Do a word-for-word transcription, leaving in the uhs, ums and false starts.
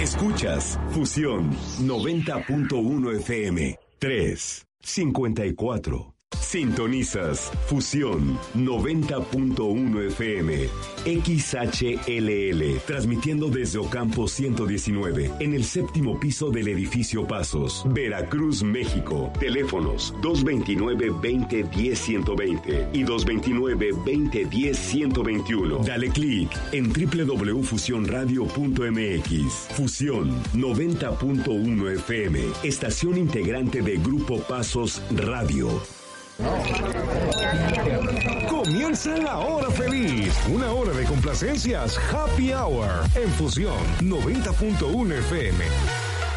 Escuchas Fusión noventa punto uno F M. tres cincuenta y cuatro. Sintonizas Fusión noventa punto uno F M, X H L L, transmitiendo desde Ocampo ciento diecinueve, en el séptimo piso del edificio Pasos, Veracruz, México. Teléfonos dos veintinueve, veinte, diez, ciento veinte y dos veintinueve, veinte, diez, ciento veintiuno. Dale clic en doble u doble u doble u punto fusión radio punto m x. Fusión noventa punto uno F M, estación integrante de Grupo Pasos Radio. Comienza la hora feliz, una hora de complacencias, Happy Hour, en Fusión noventa punto uno F M.